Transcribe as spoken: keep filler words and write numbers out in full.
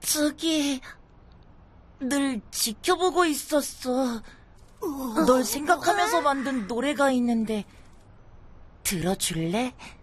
저기, 늘 지켜보고 있었어. 널 생각하면서 만든 노래가 있는데 들어줄래?